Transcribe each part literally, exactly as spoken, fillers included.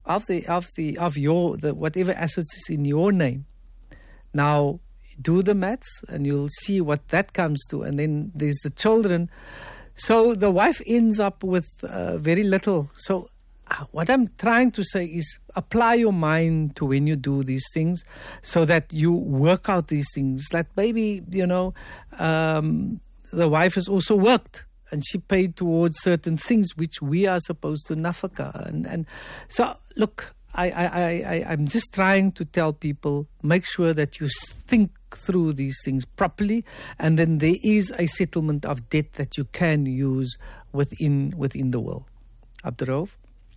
of the of the of your the whatever assets is in your name. Now do the maths and you'll see what that comes to. And then there's the children. So the wife ends up with uh, very little. So uh, what I'm trying to say is apply your mind to when you do these things so that you work out these things. That maybe, you know, um, the wife has also worked and she paid towards certain things which we are supposed to nafaka. And, and so, look, I, I, I, I'm just trying to tell people, make sure that you think through these things properly, and then there is a settlement of debt that you can use within within the will. Abdurrauf?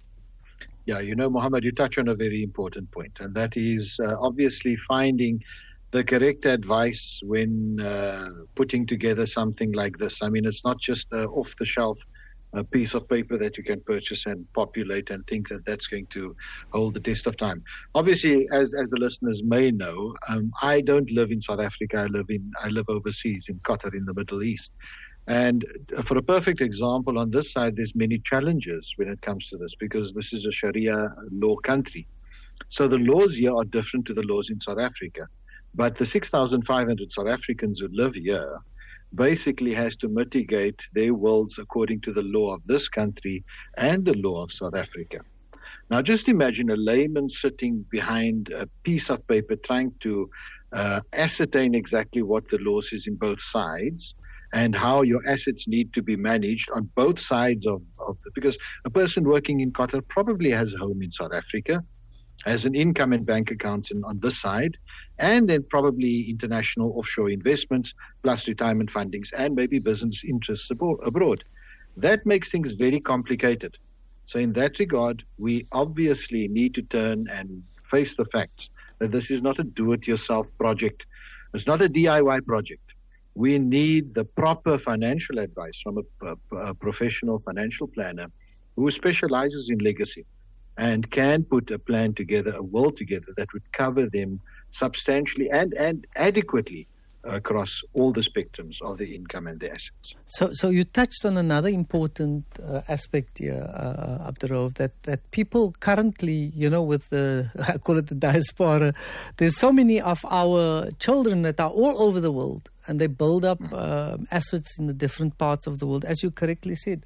Yeah, you know, Mohammed, you touch on a very important point, and that is uh, obviously finding the correct advice when uh, putting together something like this. I mean, it's not just uh, off-the-shelf a piece of paper that you can purchase and populate and think that that's going to hold the test of time. Obviously, as as the listeners may know, um, I don't live in South Africa. I live in I live overseas in Qatar in the Middle East. And for a perfect example, on this side, there's many challenges when it comes to this because this is a Sharia law country. So the laws here are different to the laws in South Africa. But the six thousand five hundred South Africans who live here basically has to mitigate their wills according to the law of this country and the law of South Africa. Now, just imagine a layman sitting behind a piece of paper trying to uh, ascertain exactly what the law says in both sides and how your assets need to be managed on both sides of, of the, because a person working in Qatar probably has a home in South Africa, has an income and bank account in, on this side, and then probably international offshore investments, plus retirement fundings, and maybe business interests abo- abroad. That makes things very complicated. So in that regard, we obviously need to turn and face the facts that this is not a do-it-yourself project. It's not a D I Y project. We need the proper financial advice from a, a, a professional financial planner who specializes in legacy and can put a plan together, a will together that would cover them substantially and, and adequately across all the spectrums of the income and the assets. So so you touched on another important uh, aspect here, uh, Abdurrauf, that, that people currently, you know, with the, I call it the diaspora, there's so many of our children that are all over the world and they build up uh, assets in the different parts of the world, as you correctly said.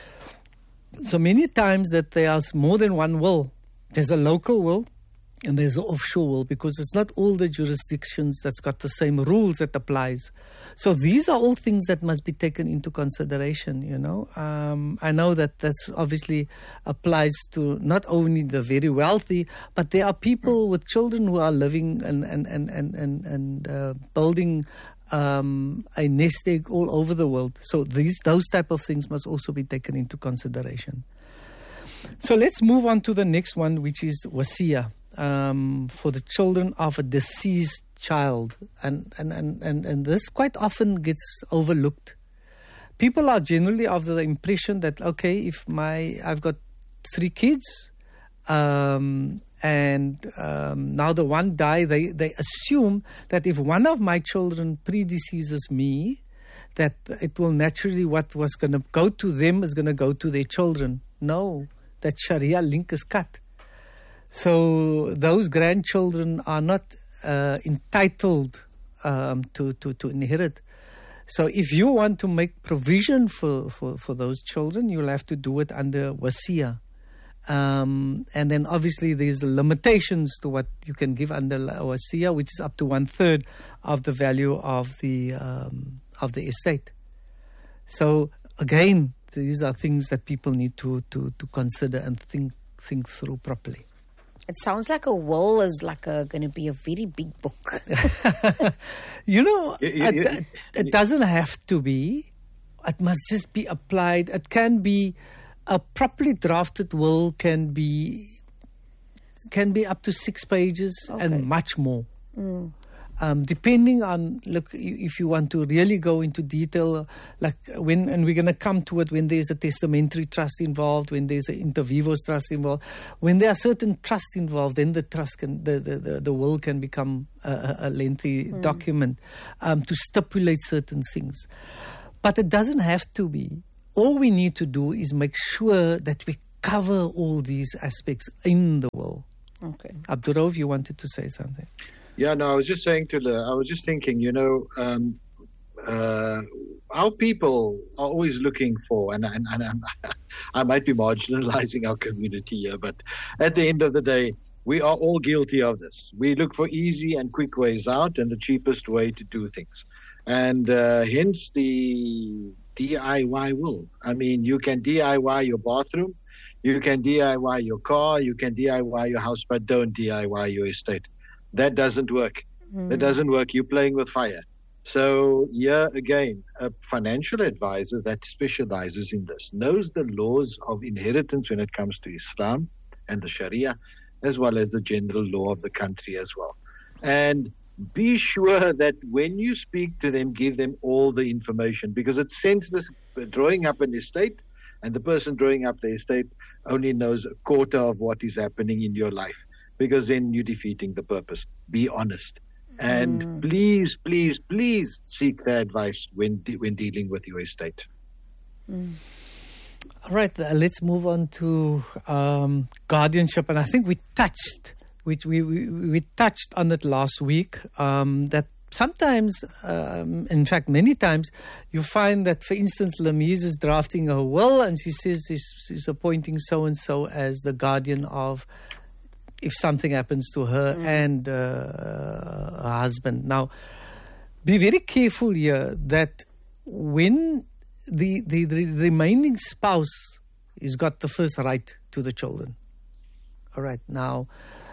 So many times that there's more than one will. There's a local will and there's an offshore will because it's not all the jurisdictions that's got the same rules that applies. So these are all things that must be taken into consideration, you know. Um, I know that this obviously applies to not only the very wealthy, but there are people with children who are living and, and, and, and, and, and uh, building Um, a nest egg all over the world. So these those type of things must also be taken into consideration. So let's move on to the next one, which is wasiya, um, for the children of a deceased child. And, and, and, and, and this quite often gets overlooked. People are generally of the impression that, okay, if my I've got three kids, um, and um, now the one died, they, they assume that if one of my children predeceases me, that it will naturally, what was going to go to them is going to go to their children. No, that Sharia link is cut. So those grandchildren are not uh, entitled um, to, to, to inherit. So if you want to make provision for, for, for those children, you'll have to do it under wasiya. Um, and then obviously there's limitations to what you can give under wasiya, which is up to one third of the value of the um, of the estate. So again, these are things that people need to to, to consider and think think through properly. It sounds like a will is like a going to be a very big book. You know, it, it doesn't have to be. It must just be applied. It can be. A properly drafted will can be can be up to six pages okay. and much more. Mm. Um, depending on, look, if you want to really go into detail, like when, and we're going to come to it when there's a testamentary trust involved, when there's an inter vivos trust involved, when there are certain trusts involved, then the trust can, the, the, the, the will can become a, a lengthy mm. document um, to stipulate certain things. But it doesn't have to be. All we need to do is make sure that we cover all these aspects in the will. Okay. Abdurrauf, you wanted to say something? Yeah, no, I was just saying to the, I was just thinking, you know, um, uh, our people are always looking for, and, and, and I'm, I might be marginalizing our community here, but at the end of the day, we are all guilty of this. We look for easy and quick ways out and the cheapest way to do things. And uh, hence the D I Y will. I mean, you can D I Y your bathroom, you can D I Y your car, you can D I Y your house, but don't D I Y your estate. That doesn't work. Mm. That doesn't work. You're playing with fire. So here again, a financial advisor that specializes in this, knows the laws of inheritance when it comes to Islam and the Sharia, as well as the general law of the country as well. And be sure that when you speak to them, give them all the information, because it's senseless drawing up an estate, and the person drawing up the estate only knows a quarter of what is happening in your life, because then you're defeating the purpose. Be honest. And mm. please, please, please seek their advice when de- when dealing with your estate. Mm. All right, uh, let's move on to um, guardianship. And I think we touched, which we, we, we touched on it last week, um, that sometimes, um, in fact, many times, you find that, for instance, Lamise is drafting a will and she says she's, she's appointing so-and-so as the guardian of, if something happens to her mm. and uh, her husband. Now, be very careful here that when the, the, the remaining spouse has got the first right to the children. All right. Now,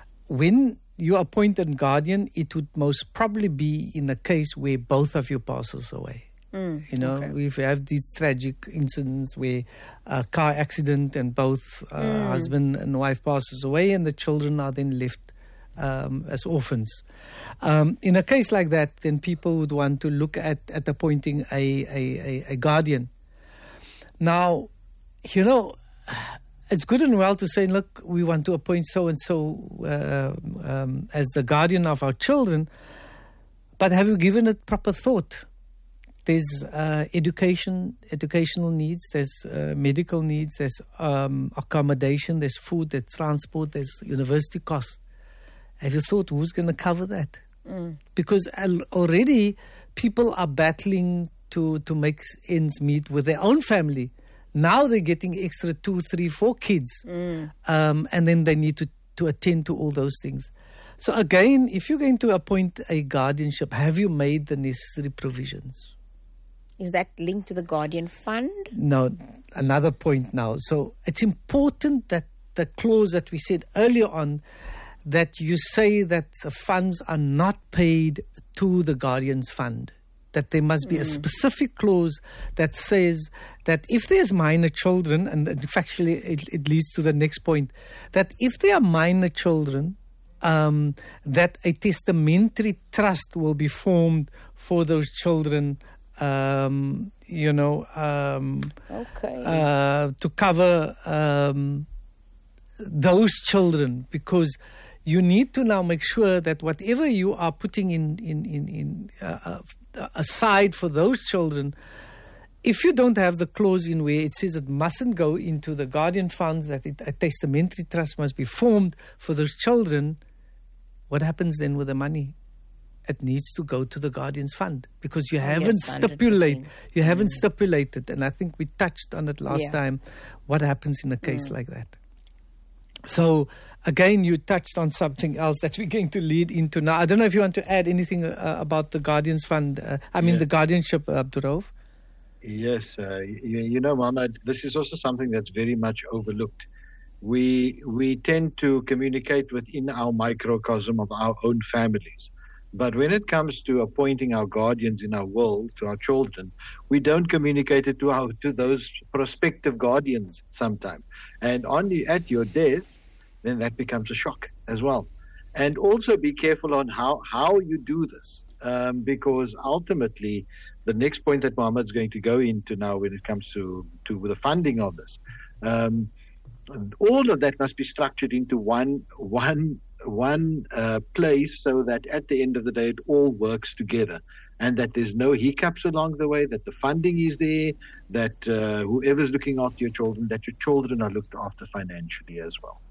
when you appoint a guardian, it would most probably be in a case where both of you passes away. Mm, you know, okay. If you have these tragic incidents where a car accident and both uh, mm. husband and wife passes away and the children are then left um, as orphans. Um, in a case like that, then people would want to look at, at appointing a, a, a, a guardian. Now, you know, it's good and well to say, look, we want to appoint so-and-so uh, um, as the guardian of our children, but have you given it proper thought? There's uh, education, educational needs, there's uh, medical needs, there's um, accommodation, there's food, there's transport, there's university costs. Have you thought who's going to cover that? Mm. Because already people are battling to, to make ends meet with their own family. Now they're getting extra two, three, four kids. Mm. Um, and then they need to, to attend to all those things. So again, if you're going to appoint a guardianship, have you made the necessary provisions? Is that linked to the guardian fund? No, another point now. So it's important that the clause that we said earlier on, that you say that the funds are not paid to the guardian's fund. That there must be mm. a specific clause that says that if there's minor children, and factually it, it leads to the next point, that if there are minor children, um, that a testamentary trust will be formed for those children. Um, you know, um, okay. uh, to cover um, those children, because you need to now make sure that whatever you are putting in, in, in, in uh, aside for those children, if you don't have the clause in where it says it mustn't go into the guardian funds, that it, a testamentary trust must be formed for those children, what happens then with the money? It needs to go to the guardian's fund, because you haven't yes, stipulated. You haven't mm. stipulated, and I think we touched on it last yeah. time. What happens in a case mm. like that? So again, you touched on something else that we're going to lead into now. I don't know if you want to add anything uh, about the guardian's fund. Uh, I mean, yeah. the guardianship, uh, Abdurrauf. Yes, uh, you, you know, Mohammed, this is also something that's very much overlooked. We we tend to communicate within our microcosm of our own families. But when it comes to appointing our guardians in our world, to our children, we don't communicate it to our to those prospective guardians sometimes. And only at your death, then that becomes a shock as well. And also be careful on how, how you do this, um, because ultimately the next point that Mohammed's going to go into now when it comes to, to the funding of this, um, all of that must be structured into one one one uh, place, so that at the end of the day it all works together. and that there's no hiccups along the way, that the funding is there, that uh, whoever's looking after your children, that your children are looked after financially as well.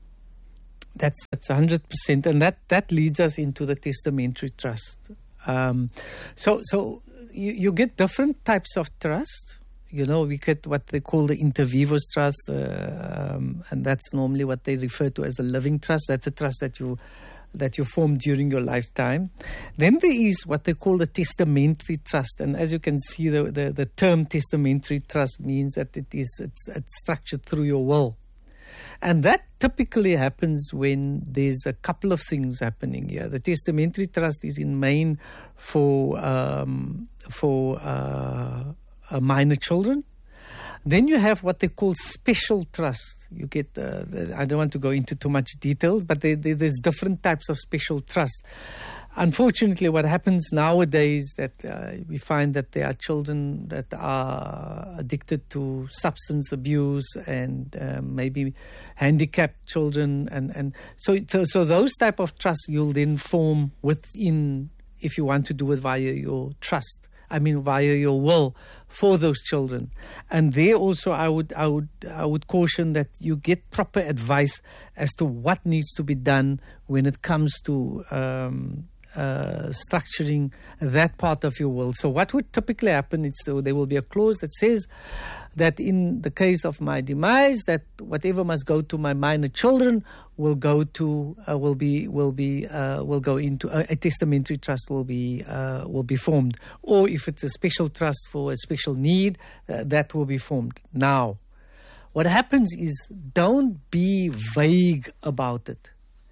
That's that's one hundred percent, and that, that leads us into the testamentary trust. Um, so so you, you get different types of trust. You know, we get what they call the inter vivos trust, uh, um, and that's normally what they refer to as a living trust. That's a trust that you that you form during your lifetime. Then there is what they call the testamentary trust, and as you can see, the the, the term testamentary trust means that it is it's, it's structured through your will. And that typically happens when there's a couple of things happening here. The testamentary trust is in main for um, for uh, uh, minor children. Then you have what they call special trust. You get, uh, I don't want to go into too much detail, but they, they, there's different types of special trust. Unfortunately, what happens nowadays that uh, we find that there are children that are addicted to substance abuse and uh, maybe handicapped children, and, and so, so so those type of trusts you'll then form within, if you want to do it via your trust. I mean, via your will for those children. And there also, I would, I would, I would caution that you get proper advice as to what needs to be done when it comes to um, uh, structuring that part of your will. So, what would typically happen is so there will be a clause that says that in the case of my demise, that whatever must go to my minor children will go to uh, will be will be uh, will go into a, a testamentary trust will be uh, will be formed, or if it's a special trust for a special need, uh, that will be formed. Now, what happens is don't be vague about it,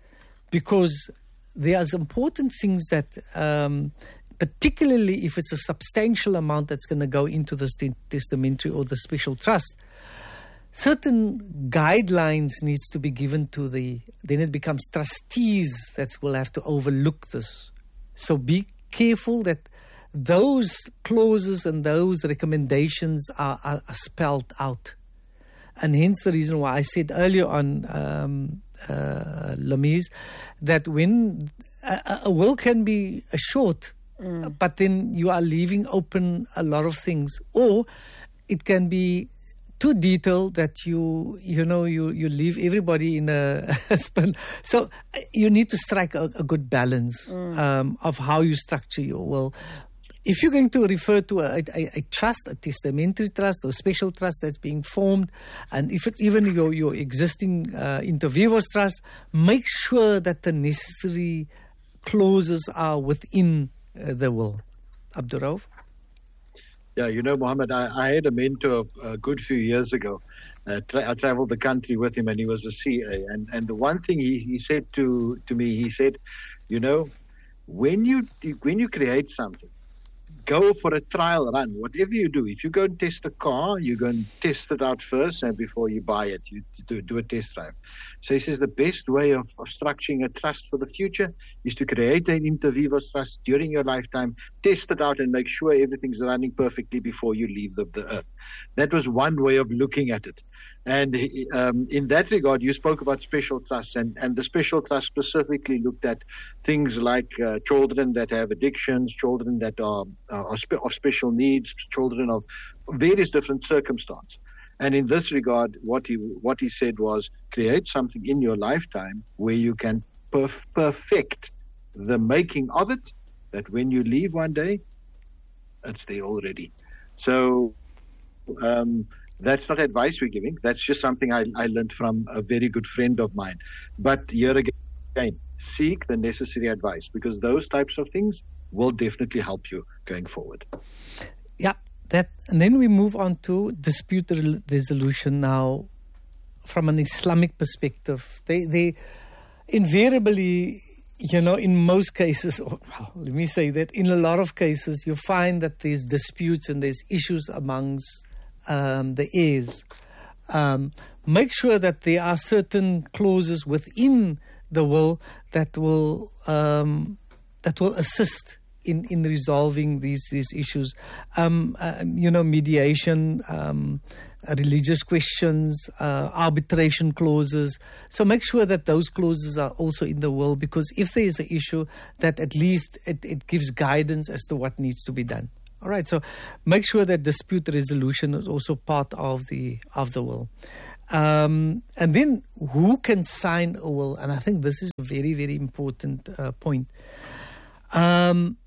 because there's important things that. Um, particularly if it's a substantial amount that's going to go into the st- testamentary or the special trust, certain guidelines needs to be given to the, then it becomes trustees that will have to overlook this. So be careful that those clauses and those recommendations are, are, are spelled out. And hence the reason why I said earlier on, um, uh, Lamise, that when a, a will can be a short, Mm. but then you are leaving open a lot of things, or it can be too detailed that you you know you you leave everybody in a spin. So you need to strike a, a good balance mm. um, of how you structure your will. If you're going to refer to a, a, a trust, a testamentary trust or special trust that's being formed, and if it's even your your existing uh, inter vivos trust, make sure that the necessary clauses are within Uh, the will. Abdul Rauf? Yeah, you know, Mohammed, I, I had a mentor a good few years ago. Uh, tra- I traveled the country with him, and he was a C A. And, and the one thing he, he said to, to me, he said, you know, when you when you create something, go for a trial run. Whatever you do, if you go and test a car, you go and test it out first, and before you buy it, you do, do a test drive. So he says the best way of, of structuring a trust for the future is to create an inter vivos trust during your lifetime, test it out, and make sure everything's running perfectly before you leave the, the earth. That was one way of looking at it. And um, in that regard, you spoke about special trusts, and, and the special trust specifically looked at things like uh, children that have addictions, children that are, uh, are spe- of special needs, children of various different circumstances. And in this regard, what he what he said was, create something in your lifetime where you can perf- perfect the making of it, that when you leave one day, it's there already. So um, that's not advice we're giving. That's just something I, I learned from a very good friend of mine. But here again, seek the necessary advice, because those types of things will definitely help you going forward. Yeah. That, and then we move on to dispute resolution now from an Islamic perspective. They, they invariably, you know, in most cases, well, let me say that in a lot of cases, you find that there's disputes and there's issues amongst um, the heirs. Um, make sure that there are certain clauses within the will that will um, that will assist in, in resolving these these issues. Um, uh, you know, mediation, um, religious questions, uh, arbitration clauses. So make sure that those clauses are also in the will, because if there is an issue, that at least it, it gives guidance as to what needs to be done. All right, so make sure that dispute resolution is also part of the of the will. Um, and then who can sign a will? And I think this is a very, very important uh, point. Um,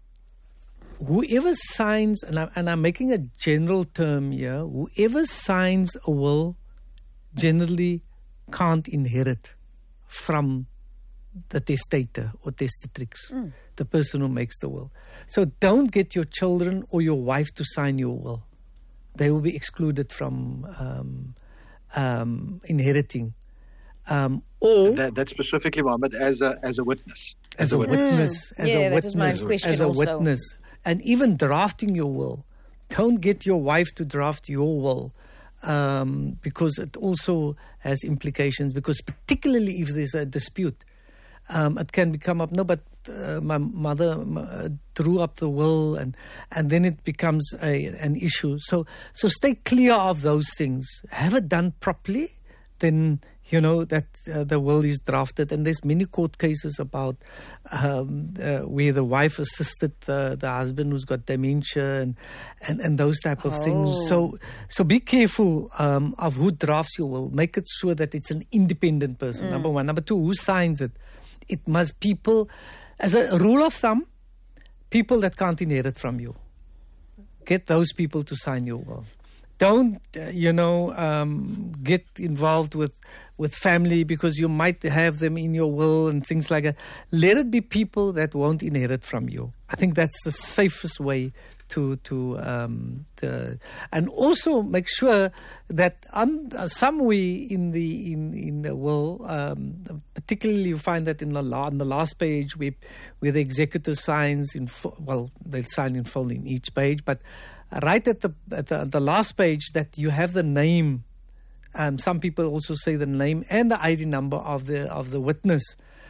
whoever signs, and, I, and I'm making a general term here, whoever signs a will generally can't inherit from the testator or testatrix, mm. the person who makes the will. So don't get your children or your wife to sign your will. They will be excluded from um, um, inheriting. Um, or that, that specifically, Mohammed, as a as a witness. As, as a witness. witness mm. As yeah, a that witness. was my question As a also. witness. And even drafting your will. Don't get your wife to draft your will. Um, because it also has implications. Because particularly if there's a dispute, um, it can become up. No, but uh, my mother uh, drew up the will, and and then it becomes a an issue. So so stay clear of those things. Have it done properly. Then you know that uh, the will is drafted, and there's many court cases about um, uh, where the wife assisted the, the husband who's got dementia and and, and those type of oh. things. So so be careful um, of who drafts your will. Make it sure that it's an independent person. Mm. Number one. Number two, who signs it? It must people, as a rule of thumb, people that can't inherit from you. Get those people to sign your will. Don't, uh, you know, um, get involved with, with family because you might have them in your will and things like that. Let it be people that won't inherit from you. I think that's the safest way to to um, the, and also make sure that um, somewhere in the in in the will, um, particularly you find that in the la- on the last page where where the executor signs in full, well they sign in full in each page, but right at the at the, at the last page that you have the name. Um, some people also say the name and the I D number of the of the witness.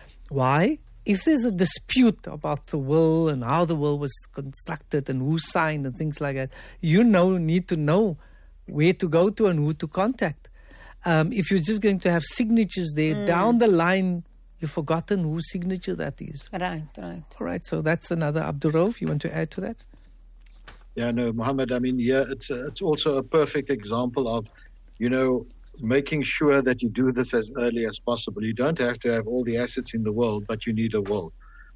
Why? If there's a dispute about the will and how the will was constructed and who signed and things like that, you know need to know where to go to and who to contact. Um, if you're just going to have signatures there, mm. down the line, you've forgotten whose signature that is. Right, right. All right, so that's another. Abdurrauf, you want to add to that? Yeah, no, Mohammed, I mean, yeah, it's, a, it's also a perfect example of, you know, making sure that you do this as early as possible. You don't have to have all the assets in the world, but you need a will.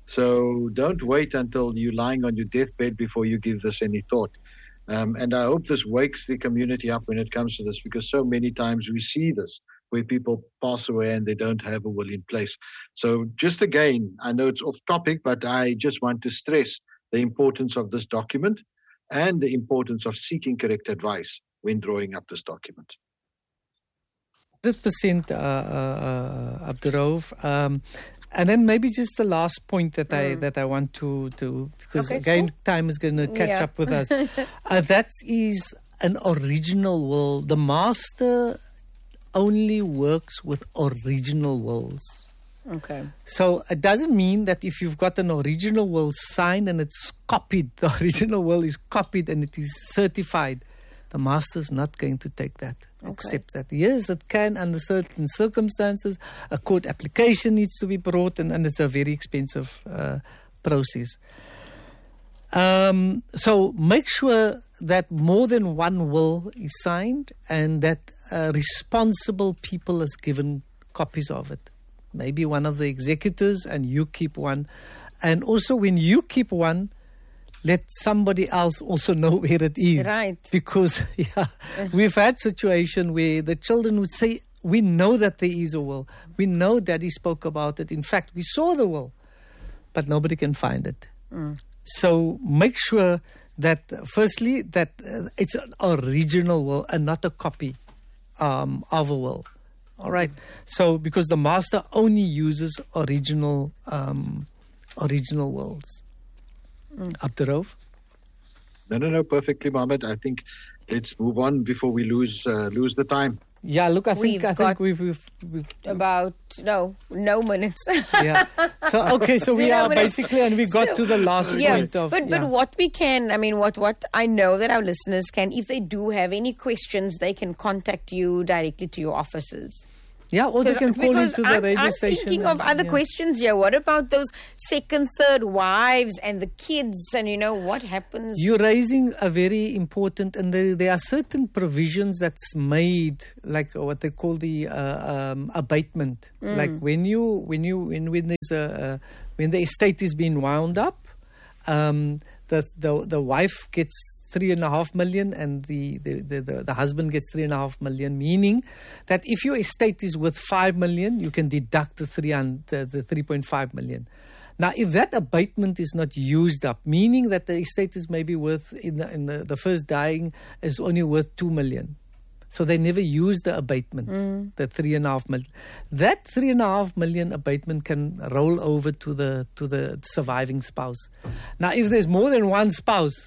So don't wait until you're lying on your deathbed before you give this any thought. Um, and I hope this wakes the community up when it comes to this, because so many times we see this where people pass away and they don't have a will in place. So just again, I know it's off topic, but I just want to stress the importance of this document and the importance of seeking correct advice when drawing up this document. one hundred percent uh, uh, Abdurrauf. Um, and then maybe just the last point that I mm. that I want to, to because okay, again, cool. time is going to catch yeah. up with us. uh, that is an original will. The master only works with original wills. Okay. So it doesn't mean that if you've got an original will signed and it's copied, the original will is copied and it is certified, the master's not going to take that, okay. accept that. Yes, it can under certain circumstances. A court application needs to be brought, and, and it's a very expensive uh, process. Um, so make sure that more than one will is signed and that uh, responsible people is given copies of it. Maybe one of the executors and you keep one. And also when you keep one, let somebody else also know where it is. Right. Because yeah, we've had situation where the children would say, we know that there is a will. We know Daddy spoke about it. In fact, we saw the will, but nobody can find it. Mm. So make sure that, firstly, that uh, it's an original will and not a copy um, of a will. All right. So because the master only uses original um, original wills. Mm. Abdurrauf? No, no, no, perfectly, Mohammed. I think let's move on before we lose uh, lose the time. Yeah, look, I think We've I got think we've, we've, we've About, no, no minutes. yeah. So okay, so we No, are but- basically, and we got So- to the last Yeah, point of. but yeah. but what we can, I mean, what what I know that our listeners can, if they do have any questions, they can contact you directly to your offices. Yeah, or they can call because into the I'm, radio I'm station. thinking and- of other yeah. questions here. What about those second, third wives and the kids? And you know what happens? You're raising a very important, and there, there are certain provisions that's made, like what they call the uh, um, abatement. Mm. Like when you, when you, when, when there's a, uh, when the estate is being wound up, um, the the the wife gets three and a half million, and the the, the, the the husband gets three and a half million. Meaning that if your estate is worth five million, you can deduct the three and the, the three point five million. Now, if that abatement is not used up, meaning that the estate is maybe worth in the, in the, the first dying is only worth two million. So they never use the abatement, mm. the three and a half million. That three and a half million abatement can roll over to the to the surviving spouse. Now, if there's more than one spouse,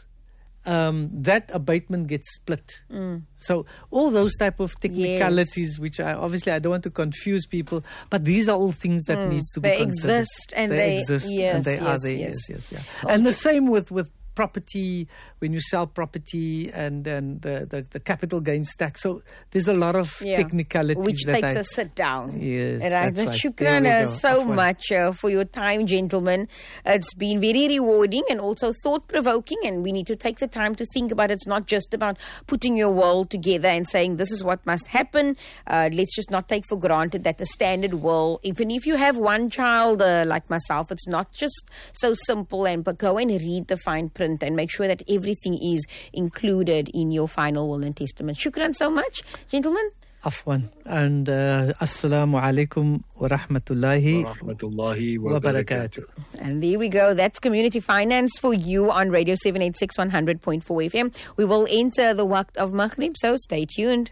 um, that abatement gets split. Mm. So all those type of technicalities, yes. which I obviously I don't want to confuse people, but these are all things that mm. needs to they be considered. Exist and they, they exist yes, and they yes, are there. Yes, yes, yes, yeah. Okay. And the same with with. property, when you sell property, and, and the, the, the capital gains tax. So there's a lot of yeah. technicalities. Which that takes I, a sit down. Yes, right. that's right. Shukran uh, so Afwan. much uh, for your time, gentlemen. It's been very rewarding and also thought-provoking, and we need to take the time to think about it. It's not just about putting your world together and saying this is what must happen. Uh, let's just not take for granted that the standard will, even if you have one child uh, like myself, it's not just so simple, and but go and read the fine print and make sure that everything is included in your final will and testament. Shukran so much, gentlemen. Afwan. And uh, Assalamu alaikum wa rahmatullahi wa rahmatullahi wa barakatuh. And there we go. That's Community Finance for you on Radio seven eighty-six one hundred point four F M. We will enter the waqt of Maghrib, so stay tuned.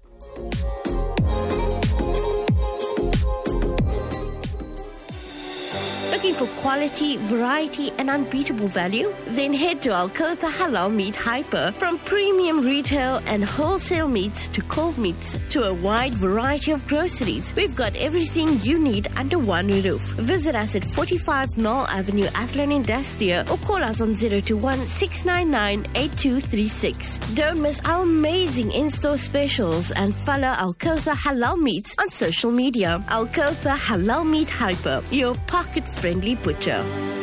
Looking for quality, variety, and unbeatable value? Then head to Al Kotha Halal Meat Hyper. From premium retail and wholesale meats to cold meats to a wide variety of groceries, we've got everything you need under one roof. Visit us at forty-five Knoll Avenue, Athlone Industria, or call us on zero two one, six nine nine, eight two three six. Don't miss our amazing in-store specials and follow Al Kotha Halal Meats on social media. Al Kotha Halal Meat Hyper, your pocket-friendly butcher.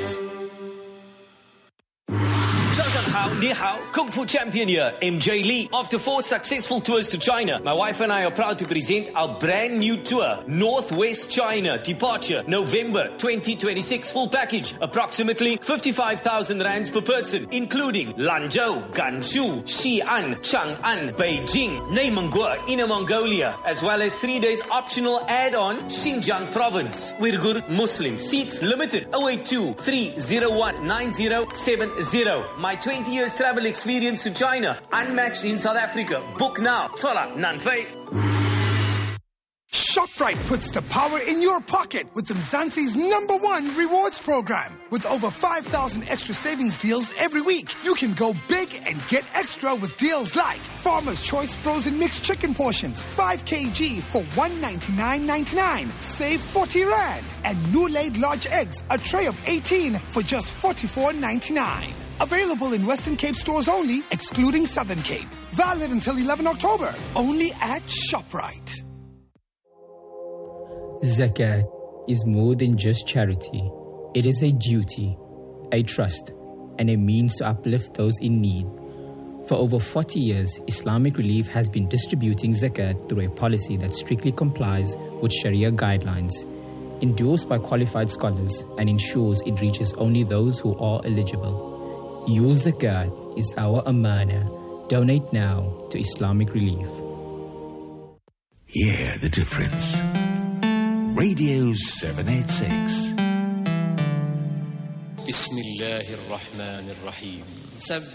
早上好，你好, Kung Fu Champion here, M J Lee. After four successful tours to China, my wife and I are proud to present our brand new tour, Northwest China, departure November twenty twenty-six, full package, approximately fifty-five thousand rands per person, including Lanzhou, Gansu, Xi'an, Chang'an, Beijing,内蒙古, Inner Mongolia, as well as three days optional add-on, Xinjiang Province. Uyghur Muslim, seats limited, oh eight two, three oh one, nine oh seven oh. My twenty years travel experience to China, unmatched in South Africa. Book now. Tola Nanfei. ShopRite puts the power in your pocket with Mzansi's number one rewards program. With over five thousand extra savings deals every week, you can go big and get extra with deals like Farmer's Choice frozen mixed chicken portions, five kilograms for one ninety-nine ninety-nine, save forty rand. And new laid large eggs, a tray of eighteen for just forty-four ninety-nine. Available in Western Cape stores only, excluding Southern Cape. Valid until eleventh October, only at ShopRite. Zakat is more than just charity. It is a duty, a trust, and a means to uplift those in need. For over forty years, Islamic Relief has been distributing zakat through a policy that strictly complies with Sharia guidelines, endorsed by qualified scholars, and ensures it reaches only those who are eligible. Your zakat is our amana. Donate now to Islamic Relief. Hear the difference. Radio seven eighty-six. Bismillahir Rahmanir Rahim.